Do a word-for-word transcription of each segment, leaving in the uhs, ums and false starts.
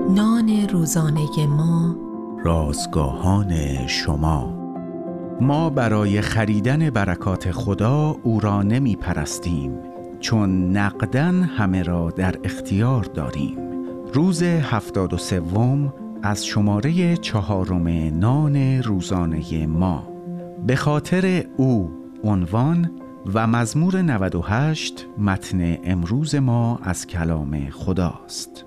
نان روزانه ما، رازگاهان شما. ما برای خریدن برکات خدا او را نمی پرستیم، چون نقدن همه را در اختیار داریم. روز هفتاد و سوم از شماره چهارم نان روزانه ما. به خاطر او عنوان و مزمور نود و هشت متن امروز ما از کلام خداست.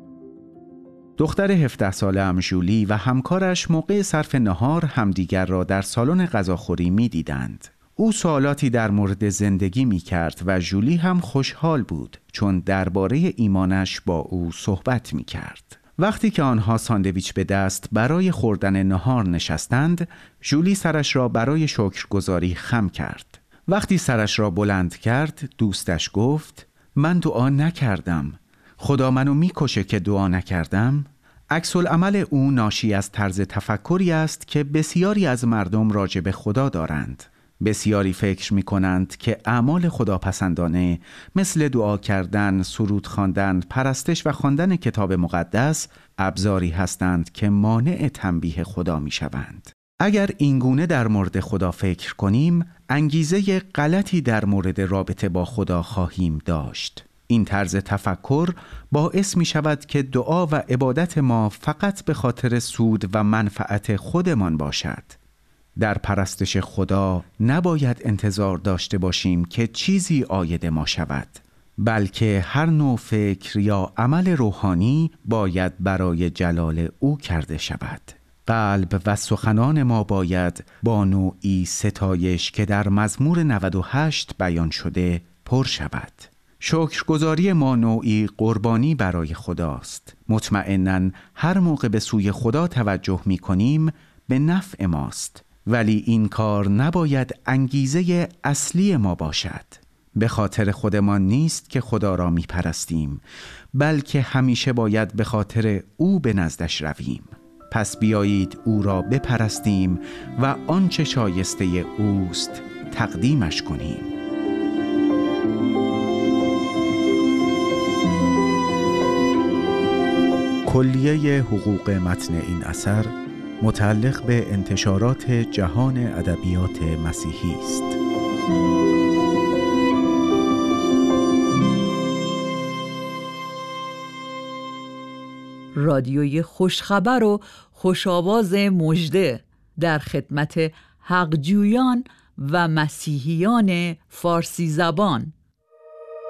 دختر هفده ساله ام ژولی و همکارش موقع صرف نهار همدیگر را در سالن غذاخوری می دیدند. او سوالاتی در مورد زندگی می کرد و ژولی هم خوشحال بود چون درباره ایمانش با او صحبت می کرد. وقتی که آنها ساندویچ به دست برای خوردن نهار نشستند، ژولی سرش را برای شکرگزاری خم کرد. وقتی سرش را بلند کرد، دوستش گفت: من دعا نکردم. خدا منو میکشه که دعا نکردم. عکس العمل او ناشی از طرز تفکری است که بسیاری از مردم راجع به خدا دارند. بسیاری فکر می کنند که اعمال خداپسندانه مثل دعا کردن، سرود خواندن، پرستش و خواندن کتاب مقدس ابزاری هستند که مانع تنبیه خدا می شوند. اگر اینگونه در مورد خدا فکر کنیم، انگیزه غلطی در مورد رابطه با خدا خواهیم داشت. این طرز تفکر باعث می شود که دعا و عبادت ما فقط به خاطر سود و منفعت خودمان باشد. در پرستش خدا نباید انتظار داشته باشیم که چیزی عاید ما شود، بلکه هر نوع فکر یا عمل روحانی باید برای جلال او کرده شود. قلب و سخنان ما باید با نوعی ستایش که در مزمور نود و هشت بیان شده پر شود. شکرگزاری ما نوعی قربانی برای خداست. مطمئناً هر موقع به سوی خدا توجه می کنیم به نفع ماست، ولی این کار نباید انگیزه اصلی ما باشد. به خاطر خودمان نیست که خدا را می پرستیم، بلکه همیشه باید به خاطر او به نزدش رویم. پس بیایید او را بپرستیم و آنچه شایسته اوست تقدیمش کنیم. کلیه حقوق متن این اثر متعلق به انتشارات جهان ادبیات مسیحی است. رادیوی خوشخبر و خوشاواز مژده در خدمت حقجویان و مسیحیان فارسی زبان.